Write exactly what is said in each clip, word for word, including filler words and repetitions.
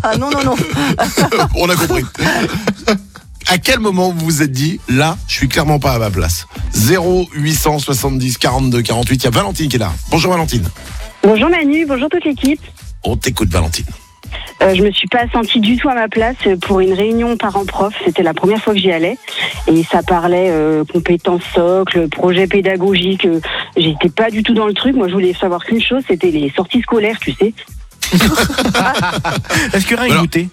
Ah non, non, non. On a compris. À quel moment vous vous êtes dit, là, je suis clairement pas à ma place? Zéro huit cent soixante-dix quarante-deux quarante-huit, il y a Valentine qui est là. Bonjour Valentine. Bonjour Manu, bonjour toute l'équipe. On t'écoute Valentine. Euh, je me suis pas sentie du tout à ma place pour une réunion parents-prof. C'était la première fois que j'y allais. Et ça parlait euh, compétences socles, projet pédagogique. Euh, j'étais pas du tout dans le truc. Moi, je voulais savoir qu'une chose, c'était les sorties scolaires, tu sais. Est-ce qu'il y aurait une goûter?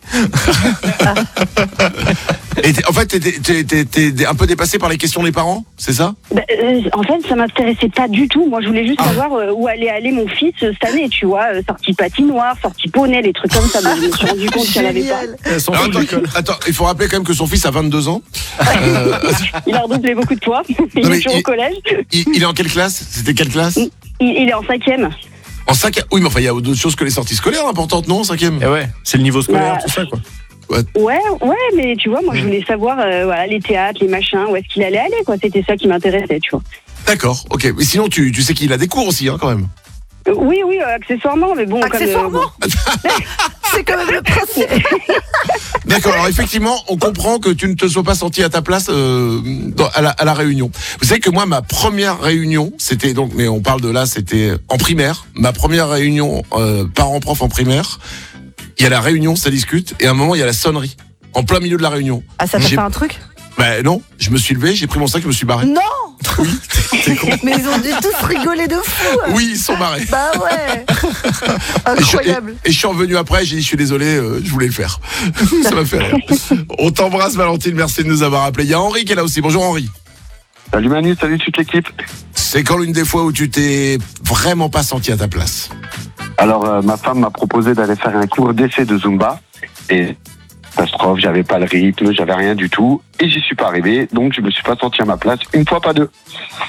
Et en fait, t'es, t'es, t'es, t'es un peu dépassé par les questions des parents, c'est ça? bah, euh, En fait, ça m'intéressait pas du tout. Moi, je voulais juste ah. savoir euh, où allait aller mon fils euh, cette année, tu vois. Euh, sortie patinoire, sortie poney, des trucs comme ça. Mais je me suis rendu compte qu'il n'y en avait pas. Alors, attends, attends, il faut rappeler quand même que son fils a vingt-deux ans. Euh... Il a redoublé beaucoup de poids. Il non, est toujours il, au collège. Il, il est en quelle classe? C'était quelle classe? il, il est en cinquième. En cinquième? Oui, mais enfin, il y a d'autres choses que les sorties scolaires importantes, non, en cinquième? Et ouais, c'est le niveau scolaire, bah, tout ça, quoi. Ouais, ouais, ouais, mais tu vois, moi, je voulais savoir, euh, voilà, les théâtres, les machins, où est-ce qu'il allait aller, quoi. C'était ça qui m'intéressait, tu vois. D'accord, ok. Mais sinon, tu, tu sais qu'il a des cours aussi, hein, quand même. Euh, oui, oui, euh, accessoirement, mais bon... Accessoirement comme, euh, bon. C'est quand même le principe. D'accord, alors effectivement, on comprend que tu ne te sois pas senti à ta place euh, dans, à, la, à la réunion. Vous savez que moi, ma première réunion, c'était donc, mais on parle de là, c'était en primaire. Ma première réunion euh, parents-prof en primaire, il y a la réunion, ça discute, et à un moment, il y a la sonnerie, en plein milieu de la réunion. Ah, ça t'a j'ai... fait un truc? Ben non, je me suis levé, j'ai pris mon sac, je me suis barré. Non. Oui, c'est con. Mais ils ont dû tous rigoler de fou. Oui, ils sont barrés. Bah ouais. Incroyable. Et je, et, et je suis revenu après, j'ai dit je suis désolé, euh, je voulais le faire. Ça m'a fait rire. On t'embrasse Valentine, merci de nous avoir appelé. Il y a Henri qui est là aussi. Bonjour Henri. Salut Manu, salut toute l'équipe. C'est quand l'une des fois où tu t'es vraiment pas senti à ta place? Alors euh, ma femme m'a proposé d'aller faire un cours d'essai de Zumba et catastrophe, j'avais pas le rythme, j'avais rien du tout et j'y suis pas arrivé, donc je me suis pas senti à ma place, une fois pas deux.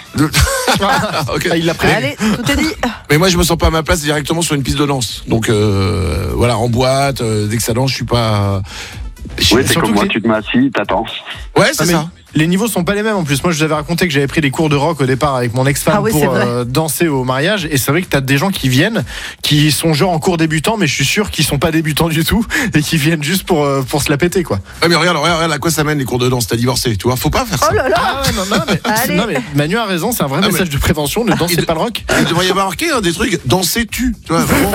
Okay. Ah, il l'a pris. Allez, tout est dit. Mais moi je me sens pas à ma place directement sur une piste de danse. Donc euh, voilà, en boîte, euh, dès que ça danse, je suis pas... Je oui, c'est comme moi, les... tu te mets assis, t'attends. Ouais, c'est ah, ça. Les niveaux sont pas les mêmes en plus. Moi, je vous avais raconté que j'avais pris des cours de rock au départ avec mon ex-femme ah oui, pour euh, danser au mariage. Et c'est vrai que t'as des gens qui viennent, qui sont genre en cours débutant, mais je suis sûr qu'ils sont pas débutants du tout et qui viennent juste pour euh, pour se la péter, quoi. Ouais, mais regarde, regarde, regarde à quoi ça mène les cours de danse. T'as divorcé, tu vois. Faut pas faire ça. Oh là là. Ah ouais, non, non, mais, non, mais Manu a raison. C'est un vrai ah, message mais... de prévention. Ne dansez il pas le rock. Il devrait y avoir marqué hein, des trucs. Dansez-tu, tu vois. Vraiment,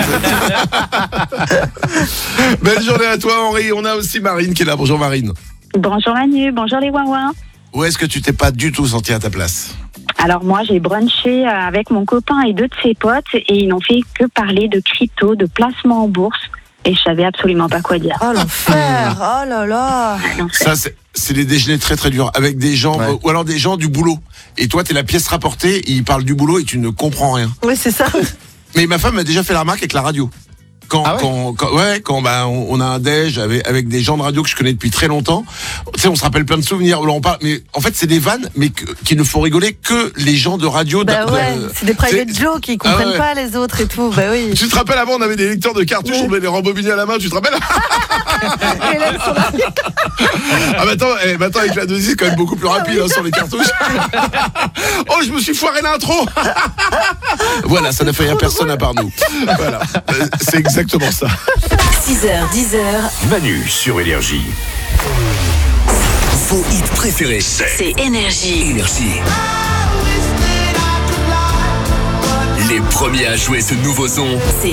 belle journée à toi, Henri. On a aussi Marine qui est là. Bonjour Marine. Bonjour Manu, bonjour les ouin-ouin. Où est-ce que tu t'es pas du tout senti à ta place? Alors moi, j'ai brunché avec mon copain et deux de ses potes et ils n'ont fait que parler de crypto, de placement en bourse et je savais absolument pas quoi dire. Oh l'enfer, oh là là. Ça, c'est, c'est des déjeuners très très durs avec des gens, ouais. euh, ou alors des gens du boulot. Et toi, t'es la pièce rapportée, ils parlent du boulot et tu ne comprends rien. Oui, c'est ça. Mais ma femme m'a déjà fait la remarque avec la radio. Quand, ah ouais quand, quand, ouais, quand bah, on, on a un déj avec, avec des gens de radio que je connais depuis très longtemps, tu sais, on se rappelle plein de souvenirs. On parle, mais en fait, c'est des vannes, mais que, qui ne font rigoler que les gens de radio. Bah de, ouais, de, c'est des private jokes, qui comprennent ah ouais. pas les autres et tout. Bah oui. Tu te rappelles avant, on avait des lecteurs de cartouches, ouais. On devait les rembobiner à la main. Tu te rappelles? Et là, sur la... Ah, maintenant, eh, maintenant avec la deuxième, c'est quand même beaucoup plus rapide hein, sur les cartouches. Oh, je me suis foiré l'intro. Voilà, ça n'a fait rien personne à part nous. Voilà, euh, c'est exactement ça. six heures, dix heures. Manu sur Énergie. Vos hits préférés, c'est, c'est Énergie. Énergie. Les premiers à jouer ce nouveau son, c'est